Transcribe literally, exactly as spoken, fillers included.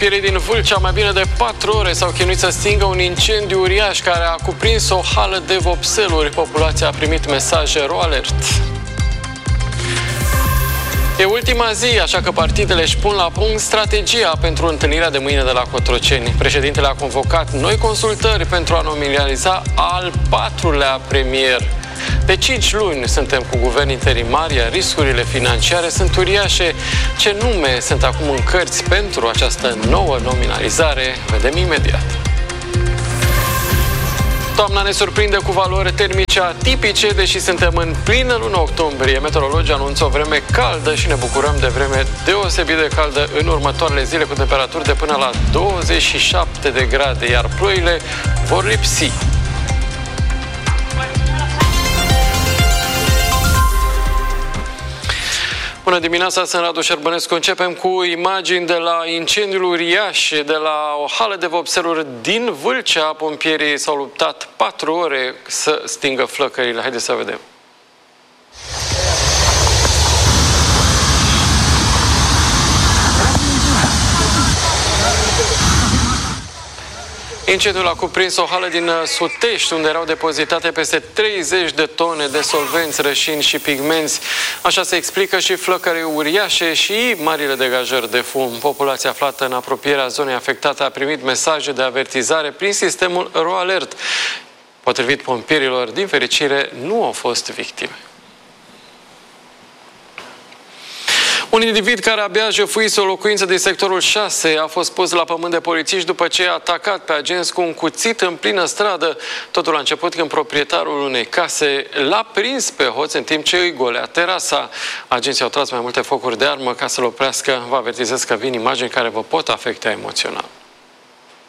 Pompieri din Vâlcea, mai bine de patru ore, s-au chinuit să stingă un incendiu uriaș care a cuprins o hală de vopseluri. Populația a primit mesaje ro-alert. E ultima zi, așa că partidele își pun la punct strategia pentru întâlnirea de mâine de la Cotroceni. Președintele a convocat noi consultări pentru a nominaliza al patrulea premier. De cinci luni suntem cu guvern interimar, iar riscurile financiare sunt uriașe. Ce nume sunt acum în cărți pentru această nouă nominalizare? Vedem imediat. Toamna ne surprinde cu valori termice atipice, deși suntem în plină lună octombrie. Meteorologii anunță o vreme caldă și ne bucurăm de vreme deosebit de caldă în următoarele zile, cu temperaturi de până la douăzeci și șapte de grade, iar ploile vor lipsi. Bună dimineața, sunt Radu Șerbănescu. Începem cu imagini de la incendiul uriaș de la o hală de vopseluri din Vâlcea. Pompierii s-au luptat patru ore să stingă flăcările. Haideți să vedem. Incendiul a cuprins o hală din Sutești, unde erau depozitate peste treizeci de tone de solvenți, rășini și pigmenți. Așa se explică și flăcări uriașe și marile degajări de fum. Populația aflată în apropierea zonei afectate a primit mesaje de avertizare prin sistemul ro-alert. Potrivit pompierilor, din fericire, nu au fost victime. Un individ care abia jefuise o locuință din sectorul șase a fost pus la pământ de polițiști după ce a atacat pe agenți cu un cuțit în plină stradă. Totul a început când proprietarul unei case l-a prins pe hoț în timp ce îi golea terasa. Agenții au tras mai multe focuri de armă ca să-l oprească. Vă avertizez că vin imagini care vă pot afecta emoțional.